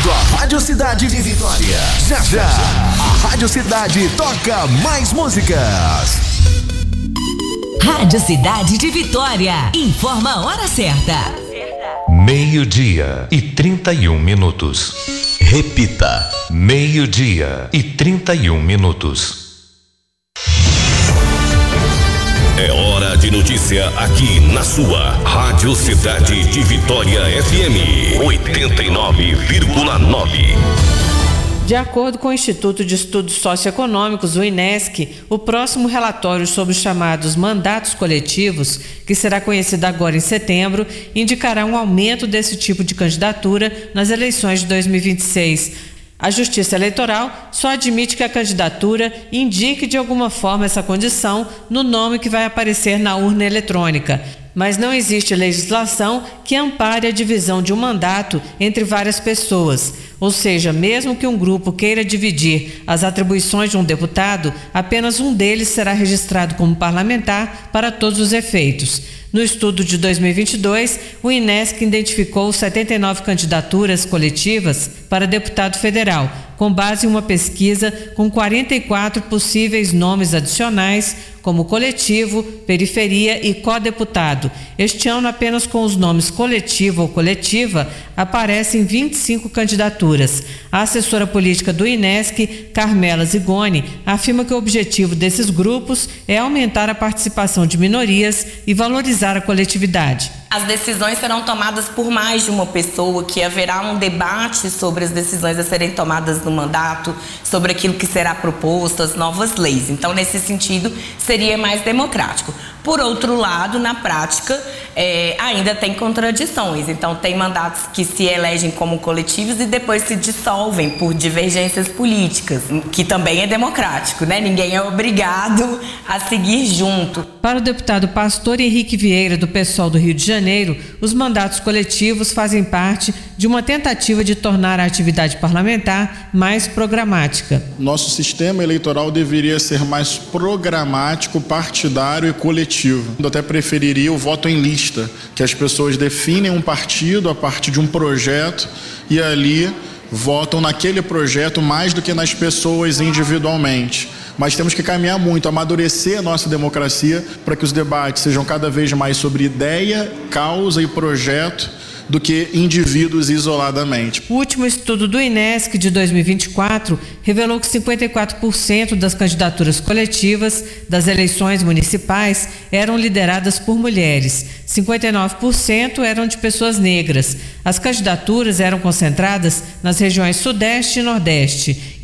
ouvindo a Rádio Cidade de Vitória. Já já, a Rádio Cidade toca mais músicas. Rádio Cidade de Vitória. Informa a hora certa. 12:31. Repita. 12:31. É hora de notícia aqui na sua Rádio Cidade de Vitória FM 89,9. De acordo com o Instituto de Estudos Socioeconômicos, o INESC, o próximo relatório sobre os chamados mandatos coletivos, que será conhecido agora em setembro, indicará um aumento desse tipo de candidatura nas eleições de 2026. A Justiça Eleitoral só admite que a candidatura indique de alguma forma essa condição no nome que vai aparecer na urna eletrônica. Mas não existe legislação que ampare a divisão de um mandato entre várias pessoas. Ou seja, mesmo que um grupo queira dividir as atribuições de um deputado, apenas um deles será registrado como parlamentar para todos os efeitos. No estudo de 2022, o INESC identificou 79 candidaturas coletivas para deputado federal, com base em uma pesquisa com 44 possíveis nomes adicionais, como coletivo, periferia e codeputado. Este ano, apenas com os nomes coletivo ou coletiva, aparecem 25 candidaturas. A assessora política do INESC, Carmela Zigoni, afirma que o objetivo desses grupos é aumentar a participação de minorias e valorizar a coletividade. As decisões serão tomadas por mais de uma pessoa, que haverá um debate sobre as decisões a serem tomadas no mandato, sobre aquilo que será proposto, as novas leis. Então, nesse sentido, seria mais democrático. Por outro lado, na prática, ainda tem contradições. Então, tem mandatos que se elegem como coletivos e depois se dissolvem por divergências políticas, que também é democrático, né? Ninguém é obrigado a seguir junto. Para o deputado Pastor Henrique Vieira, do PSOL do Rio de Janeiro, os mandatos coletivos fazem parte de uma tentativa de tornar a atividade parlamentar mais programática. Nosso sistema eleitoral deveria ser mais programático, partidário e coletivo. Eu até preferiria o voto em lista, que as pessoas definem um partido a partir de um projeto e ali votam naquele projeto mais do que nas pessoas individualmente. Mas temos que caminhar muito, amadurecer a nossa democracia para que os debates sejam cada vez mais sobre ideia, causa e projeto do que indivíduos isoladamente. O último estudo do INESC de 2024 revelou que 54% das candidaturas coletivas das eleições municipais eram lideradas por mulheres, 59% eram de pessoas negras. As candidaturas eram concentradas nas regiões Sudeste e Nordeste.